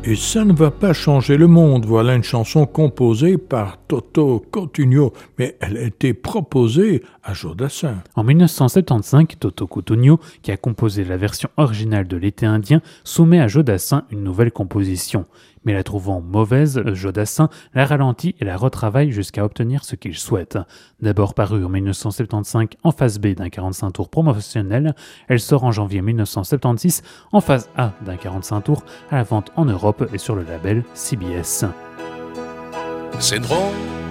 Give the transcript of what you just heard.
Et ça ne va pas changer le monde. Voilà une chanson composée par Toto Cutugno, mais elle a été proposée à Jodassin. En 1975, Toto Cutugno, qui a composé la version originale de L'été indien, soumet à Jodassin une nouvelle composition. Mais la trouvant mauvaise, Jodassin la ralentit et la retravaille jusqu'à obtenir ce qu'il souhaite. D'abord parue en 1975 en phase B d'un 45 tours promotionnel, elle sort en janvier 1976 en phase A d'un 45 tours à la vente en Europe et sur le label CBS. C'est drôle